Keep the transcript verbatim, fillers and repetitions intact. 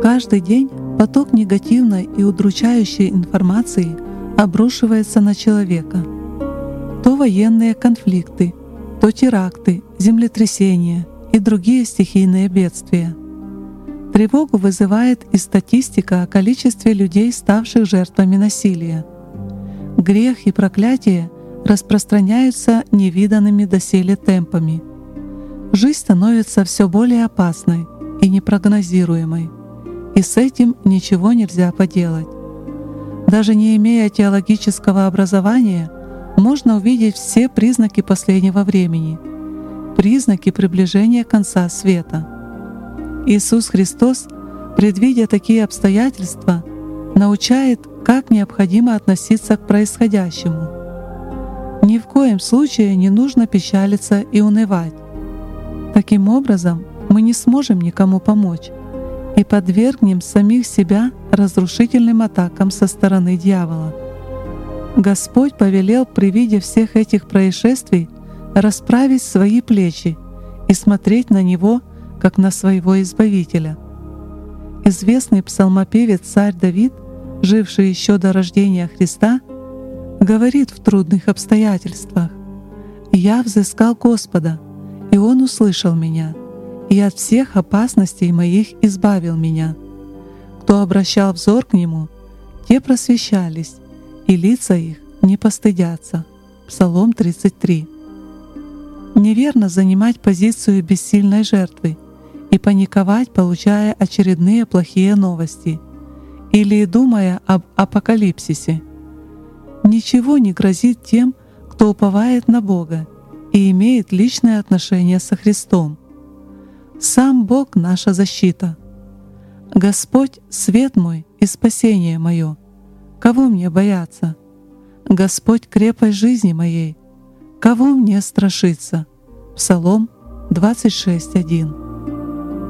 Каждый день поток негативной и удручающей информации обрушивается на человека. То военные конфликты, то теракты, землетрясения и другие стихийные бедствия. Тревогу вызывает и статистика о количестве людей, ставших жертвами насилия. Грех и проклятие распространяются невиданными доселе темпами. Жизнь становится все более опасной и непрогнозируемой, и с этим ничего нельзя поделать. Даже не имея теологического образования, можно увидеть все признаки последнего времени, признаки приближения конца света. Иисус Христос, предвидя такие обстоятельства, научает, как необходимо относиться к происходящему. Ни в коем случае не нужно печалиться и унывать. Таким образом, мы не сможем никому помочь и подвергнем самих себя разрушительным атакам со стороны дьявола. Господь повелел при виде всех этих происшествий расправить свои плечи и смотреть на Него, как на своего Избавителя. Известный псалмопевец царь Давид, живший еще до рождения Христа, говорит в трудных обстоятельствах: «Я взыскал Господа, и Он услышал меня, и от всех опасностей моих избавил меня. Кто обращал взор к Нему, те просвещались, и лица их не постыдятся». Псалом тридцать три. Неверно занимать позицию бессильной жертвы и паниковать, получая очередные плохие новости, или думая об апокалипсисе. Ничего не грозит тем, кто уповает на Бога и имеет личное отношение со Христом. Сам Бог — наша защита. Господь — свет мой и спасение мое. Кого мне бояться? Господь — крепость жизни моей. Кого мне страшиться? Псалом двадцать шесть один.